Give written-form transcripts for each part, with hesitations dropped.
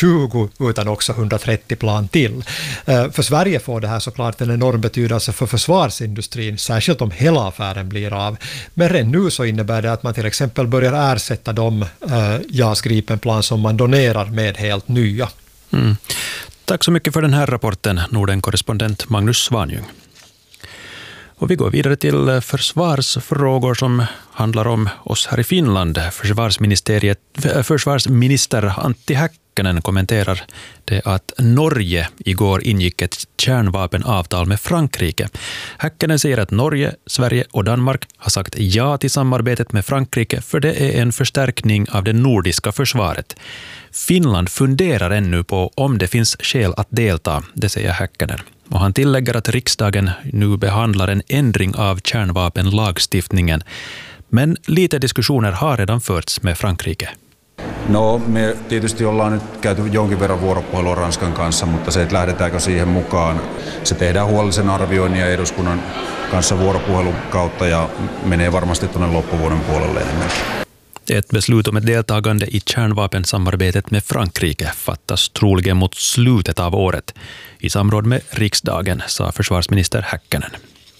20 utan också 130 plan till. För Sverige får det här såklart en enorm betydelse för försvarsindustrin, särskilt om hela affären blir av. Men redan nu så innebär det att man till exempel börjar ersätta de JAS Gripen-plan som man donerar med helt nya. Tack så mycket för den här rapporten, Norden-korrespondent Magnus Svanjung. Och vi går vidare till försvarsfrågor som handlar om oss här i Finland. Försvarsminister Antti Häkkänen kommenterar det att Norge igår ingick ett kärnvapenavtal med Frankrike. Häkkänen säger att Norge, Sverige och Danmark har sagt ja till samarbetet med Frankrike för det är en förstärkning av det nordiska försvaret. Finland funderar ännu på om det finns skäl att delta, det säger Häkkänen. Och han tillägger att riksdagen nu behandlar en ändring av kärnvapenlagstiftningen. Men lite diskussioner har redan förts med Frankrike. No, me tietysti ollaan nyt käyty jonkin verran vuoropuhelua Ranskan kanssa, mutta se, että lähdetäänkö siihen mukaan, se tehdään huolellisen arvioinnin ja eduskunnan kanssa vuoropuhelun kautta ja menee varmasti tuonne loppuvuoden puolelle enemmän. Ett beslut om ett deltagande i kärnvapensamarbetet med Frankrike fattas troligen mot slutet av året i samråd med riksdagen, sa försvarsminister Häkkänen.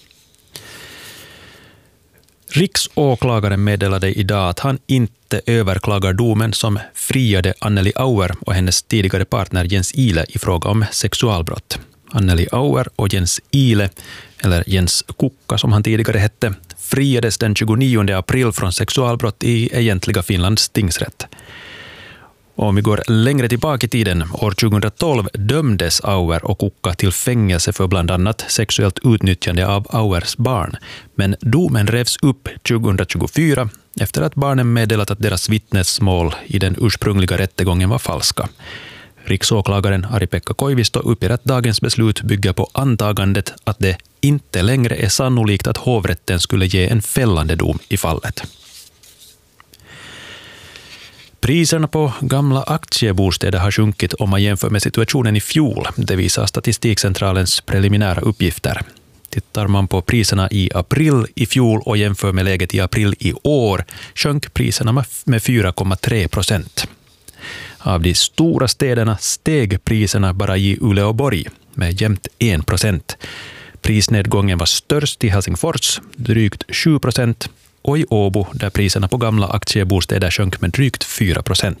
Riksåklagaren meddelade idag att han inte överklagar domen som friade Anneli Auer och hennes tidigare partner Jens Ile i fråga om sexualbrott. Anneli Auer och Jens Ile, eller Jens Kukka som han tidigare hette, friades den 29 april från sexualbrott i egentliga Finlands tingsrätt. Om vi går längre tillbaka i tiden, år 2012 dömdes Auer och Kukka till fängelse för bland annat sexuellt utnyttjande av Auers barn. Men domen revs upp 2024 efter att barnen meddelat att deras vittnesmål i den ursprungliga rättegången var falska. Riksåklagaren Ari-Pekka Koivisto uppger att dagens beslut bygger på antagandet att det inte längre är sannolikt att hovrätten skulle ge en fällande dom i fallet. Priserna på gamla aktiebostäder har sjunkit om man jämför med situationen i fjol. Det visar Statistikcentralens preliminära uppgifter. Tittar man på priserna i april i fjol och jämför med läget i april i år sjönk priserna med 4,3%. Av de stora städerna steg priserna bara i Uleåborg med jämnt 1%. Prisnedgången var störst i Helsingfors, drygt 7%, och i Åbo där priserna på gamla aktiebostäder sjönk med drygt 4%.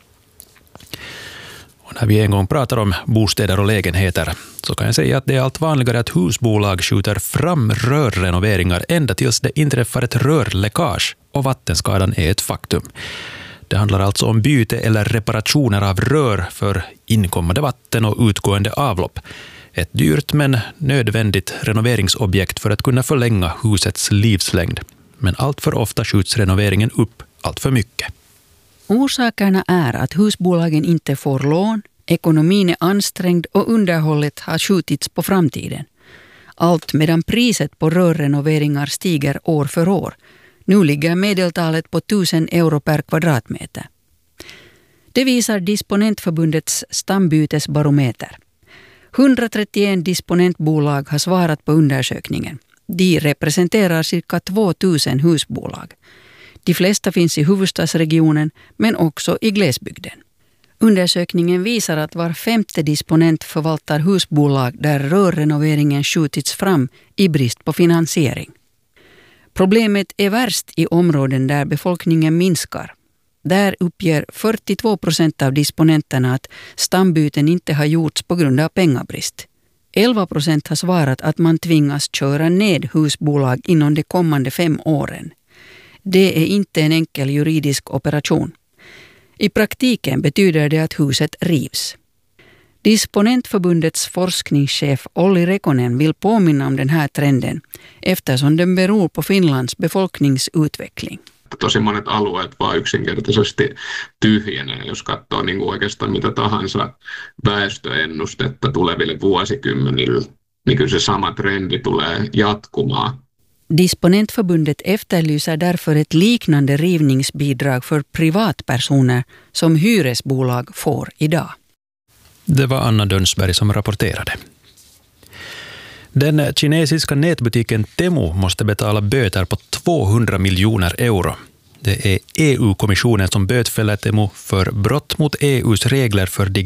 Och när vi en gång pratar om bostäder och lägenheter så kan jag säga att det är allt vanligare att husbolag skjuter fram rörrenoveringar ända tills det inträffar ett rörläckage och vattenskadan är ett faktum. Det handlar alltså om byte eller reparationer av rör för inkommande vatten och utgående avlopp. Ett dyrt men nödvändigt renoveringsobjekt för att kunna förlänga husets livslängd. Men allt för ofta skjuts renoveringen upp allt för mycket. Orsakerna är att husbolagen inte får lån, ekonomin är ansträngd och underhållet har skjutits på framtiden. Allt medan priset på rörrenoveringar stiger år för år. Nu ligger medeltalet på 1000 euro per kvadratmeter. Det visar Disponentförbundets stambytesbarometer. 131 disponentbolag har svarat på undersökningen. De representerar cirka 2000 husbolag. De flesta finns i huvudstadsregionen men också i glesbygden. Undersökningen visar att var femte disponent förvaltar husbolag där rörrenoveringen skjutits fram i brist på finansiering. Problemet är värst i områden där befolkningen minskar. Där uppger 42% av disponenterna att stambyten inte har gjorts på grund av pengabrist. 11% har svarat att man tvingas köra ned husbolag inom de kommande 5 åren. Det är inte en enkel juridisk operation. I praktiken betyder det att huset rivs. Disponentförbundets forskningschef Olli Rekonen vill påminna om den här trenden eftersom den beror på Finlands befolkningsutveckling. Tosi monet alueet vaan yksinkertaisesti tyhjenee, jos katsoo niin kuin oikeastaan mitä tahansa väestöennustetta tuleville vuosikymmenille, niin kyllä se sama trendi tulee jatkumaan. Disponentförbundet efterlyser därför ett liknande rivningsbidrag för privatpersoner som hyresbolag får idag. Det var Anna Dönsberg som rapporterade. Den kinesiska nätbutiken Temu måste betala böter på 200 miljoner euro. Det är EU-kommissionen som bötfäller Temu för brott mot EUs regler för